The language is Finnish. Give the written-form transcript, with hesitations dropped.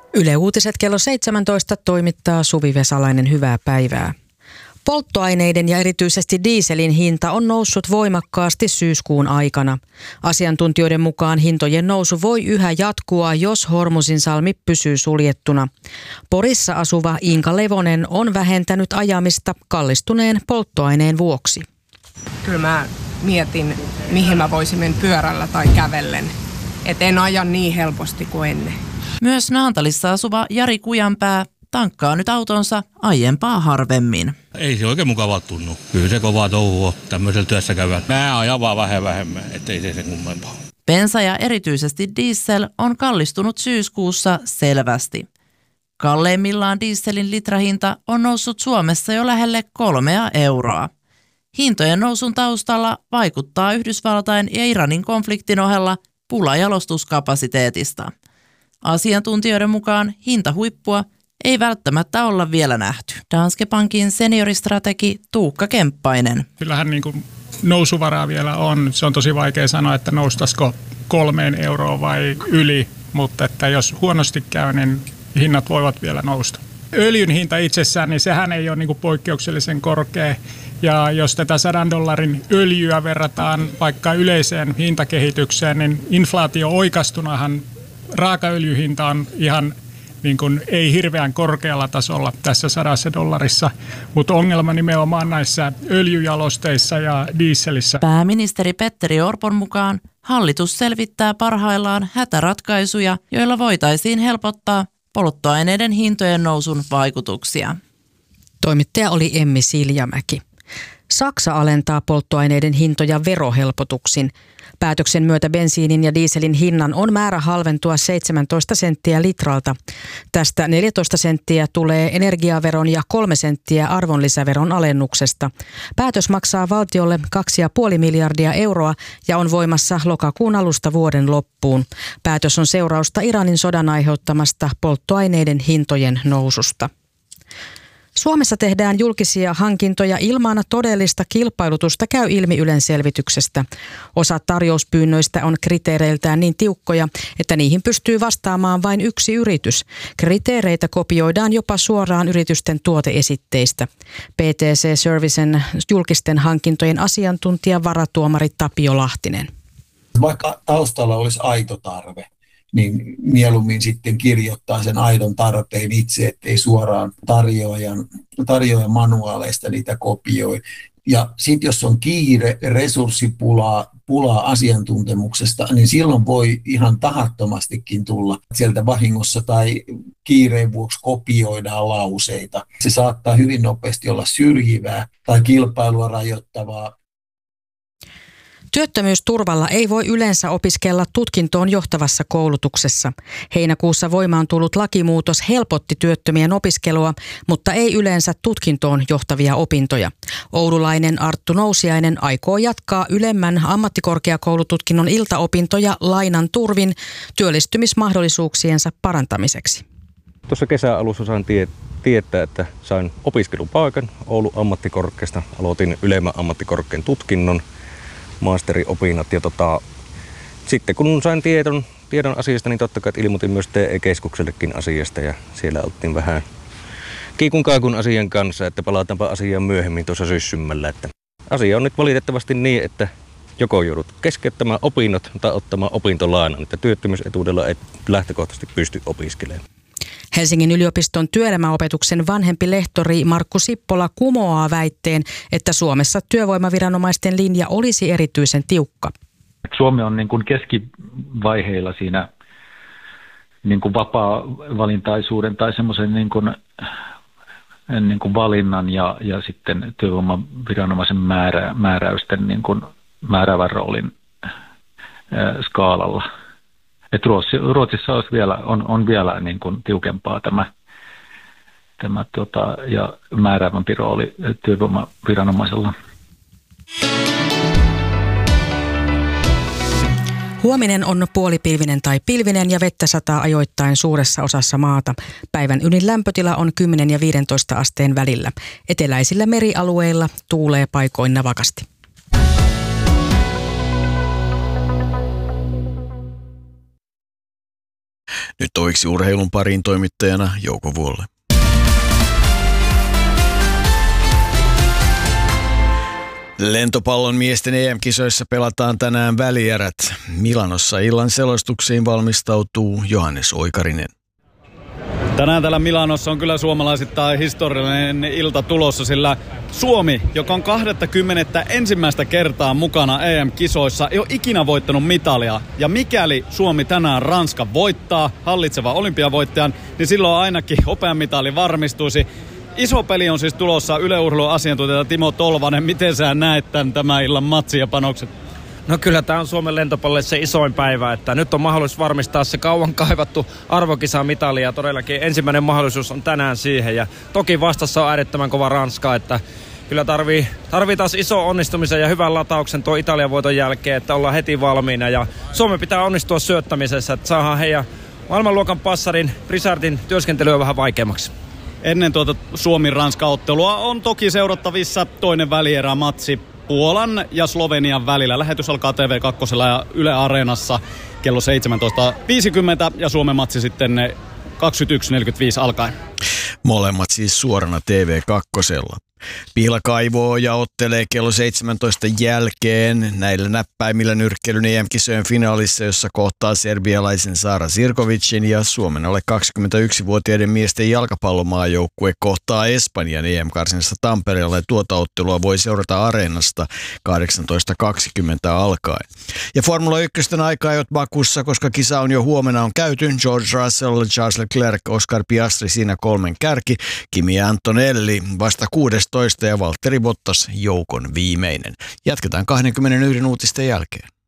Yle Uutiset kello 17 toimittaa Suvi Vesalainen, hyvää päivää. Polttoaineiden ja erityisesti dieselin hinta on noussut voimakkaasti syyskuun aikana. Asiantuntijoiden mukaan hintojen nousu voi yhä jatkua, jos Hormuzinsalmi pysyy suljettuna. Porissa asuva Inka Levonen on vähentänyt ajamista kallistuneen polttoaineen vuoksi. Kyllä mä mietin, mihin mä voisin mennä pyörällä tai kävellen. Et en aja niin helposti kuin ennen. Myös Naantalissa asuva Jari Kujanpää tankkaa nyt autonsa aiempaa harvemmin. Ei se oikein mukavaa tunnu. Kyllä se kovaa touhua tämmöisellä työssä käyvää. Mä ajan vaan vähemmän, ettei se kummempaa. Bensa ja erityisesti diesel on kallistunut syyskuussa selvästi. Kalleimmillaan dieselin litrahinta on noussut Suomessa jo lähelle 3 euroa. Hintojen nousun taustalla vaikuttaa Yhdysvaltain ja Iranin konfliktin ohella pula jalostuskapasiteetista. Asiantuntijoiden mukaan hintahuippua ei välttämättä olla vielä nähty. Danske Bankin senioristrategi Tuukka Kemppainen. Kyllähän niin kuin nousuvaraa vielä on. Se on tosi vaikea sanoa, että noustaisiko 3 euroa vai yli, mutta että jos huonosti käy, niin hinnat voivat vielä nousta. Öljyn hinta itsessään, niin sehän ei ole niin kuin poikkeuksellisen korkea. Ja jos tätä $100 öljyä verrataan vaikka yleiseen hintakehitykseen, niin inflaatio oikastunahan raakaöljyhinta on ihan niin kuin ei hirveän korkealla tasolla tässä $100, mutta ongelma nimenomaan näissä öljyjalosteissa ja dieselissä. Pääministeri Petteri Orpon mukaan hallitus selvittää parhaillaan hätäratkaisuja, joilla voitaisiin helpottaa polttoaineiden hintojen nousun vaikutuksia. Toimittaja oli Emmi Siljamäki. Saksa alentaa polttoaineiden hintoja verohelpotuksin. Päätöksen myötä bensiinin ja dieselin hinnan on määrä halventua 17 senttiä litralta. Tästä 14 senttiä tulee energiaveron ja 3 senttiä arvonlisäveron alennuksesta. Päätös maksaa valtiolle 2,5 miljardia euroa ja on voimassa lokakuun alusta vuoden loppuun. Päätös on seurausta Iranin sodan aiheuttamasta polttoaineiden hintojen noususta. Suomessa tehdään julkisia hankintoja ilman todellista kilpailutusta, käy ilmi Ylen selvityksestä. Osa tarjouspyynnöistä on kriteereiltään niin tiukkoja, että niihin pystyy vastaamaan vain yksi yritys. Kriteereitä kopioidaan jopa suoraan yritysten tuoteesitteistä. PTC Servicen julkisten hankintojen asiantuntija varatuomari Tapio Lahtinen. Vaikka taustalla olisi aito tarve, niin mieluummin sitten kirjoittaa sen aidon tarpeen itse, ettei suoraan tarjoajan manuaaleista niitä kopioi. Ja sitten jos on kiire, resurssipulaa asiantuntemuksesta, niin silloin voi ihan tahattomastikin tulla sieltä vahingossa tai kiireen vuoksi kopioidaan lauseita. Se saattaa hyvin nopeasti olla syrjivää tai kilpailua rajoittavaa. Työttömyysturvalla ei voi yleensä opiskella tutkintoon johtavassa koulutuksessa. Heinäkuussa voimaan tullut lakimuutos helpotti työttömien opiskelua, mutta ei yleensä tutkintoon johtavia opintoja. Oululainen Arttu Nousiainen aikoo jatkaa ylemmän ammattikorkeakoulututkinnon iltaopintoja lainan turvin työllistymismahdollisuuksiensa parantamiseksi. Tuossa kesän alussa sain tietää, että sain opiskelupaikan Oulun ammattikorkeasta. Aloitin ylemmän ammattikorkean tutkinnon. Maasteriopinnot ja sitten kun sain tiedon asiasta, niin totta kai ilmoitin myös TE-keskuksellekin asiasta ja siellä oltiin vähän kiikun kaakun asian kanssa, että palataanpa asiaan myöhemmin tuossa syssymmällä. Että asia on nyt valitettavasti niin, että joko joudut keskeyttämään opinnot tai ottamaan opintolainan, että työttömyysetuudella ei lähtökohtaisesti pysty opiskelemaan. Helsingin yliopiston työelämäopetuksen vanhempi lehtori Markku Sippola kumoaa väitteen, että Suomessa työvoimaviranomaisten linja olisi erityisen tiukka. Suomi on niin kuin keskivaiheilla siinä niin kuin vapaa-valintaisuuden tai semmoisen niin kuin valinnan ja sitten työvoimaviranomaisen määräysten niin kuin määräävän roolin skaalalla. Että Ruotsissa olisi on vielä niin kuin tiukempaa tämä ja määräävämpi rooli työvoimaviranomaisella. Huominen on puolipilvinen tai pilvinen ja vettä sataa ajoittain suuressa osassa maata. Päivän ylin lämpötila on 10 ja 15 asteen välillä. Eteläisillä merialueilla tuulee paikoin navakasti. Nyt toiksi urheilun pariin toimittajana Jouko Vuolle. Lentopallon miesten EM-kisoissa pelataan tänään välierät. Milanossa illan selostuksiin valmistautuu Johannes Oikarinen. Tänään täällä Milanossa on kyllä suomalaisittain historiallinen ilta tulossa, sillä Suomi, joka on 21. kertaa mukana EM-kisoissa, ei ole ikinä voittanut mitalia. Ja mikäli Suomi tänään Ranska voittaa, hallitseva olympiavoittajan, niin silloin ainakin hopean mitali varmistuisi. Iso peli on siis tulossa. Yle Urheilun asiantuntija Timo Tolvanen. Miten sä näet tämän illan matsin ja panokset? No kyllä tämä on Suomen lentopallolle se isoin päivä, että nyt on mahdollisuus varmistaa se kauan kaivattu arvokisamitali ja todellakin ensimmäinen mahdollisuus on tänään siihen. Ja toki vastassa on äärettömän kova Ranska, että kyllä tarvii taas iso onnistumisen ja hyvän latauksen tuo Italian voiton jälkeen, että ollaan heti valmiina. Ja Suomen pitää onnistua syöttämisessä, että saadaan heidän maailmanluokan passarin Brisardin työskentelyä vähän vaikeammaksi. Ennen tuota Suomi-Ranska-ottelua on toki seurattavissa toinen välierämatsi Puolan ja Slovenian välillä. Lähetys alkaa TV2 ja Yle Areenassa kello 17.50 ja Suomen matsi sitten 21.45 alkaen. Molemmat siis suorana TV2. Pihla kaivoo ja ottelee kello 17 jälkeen näillä näppäimillä nyrkkeilyn EM-kisojen finaalissa, jossa kohtaa serbialaisen Sara Sirkovicin ja Suomen alle 21-vuotiaiden miesten jalkapallomaajoukkue kohtaa Espanjan EM-karsinassa Tampereella ja tuota ottelua voi seurata Areenasta 18.20 alkaen. Ja Formula 1 aikaa ei ole bakussa, koska kisa on jo huomenna on käyty. George Russell, Charles Leclerc, Oscar Piastri siinä kolmen kärki, Kimi Antonelli vasta 16 ja Valtteri Bottas joukon viimeinen. Jatketaan 21 uutisten jälkeen.